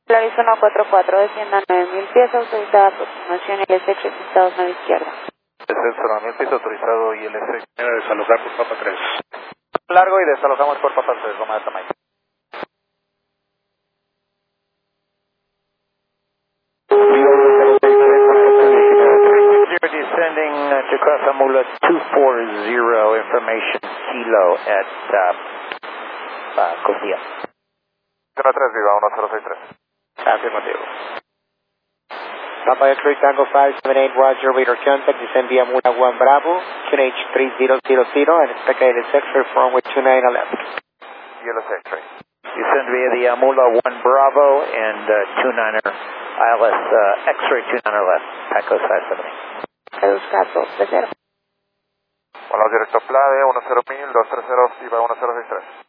Claris 144, descienda 9000 pies, autorizada aproximación ILS Estados 9 izquierda. Descenso 9000 pies, autorizado ILS. Desalojar por Papa 3. Largo y desalojamos por Papa 3, Roma de Tamayo. Descending to Casa Mula 240, information Kilo at Cofía. 03, viva 1063. Afirmativo. Papa X-ray Tango 578, Roger, radar contact, descend via Mula 1 Bravo, QNH 3000, and expect ILS X-ray from runway 29 left. ILS X-ray. Descend via the Mula 1 Bravo and 29er, ILS X-ray 29er left, Paco 570. Reduzca 230. Bueno, directo PLADE 10.000, 230, viva 1063.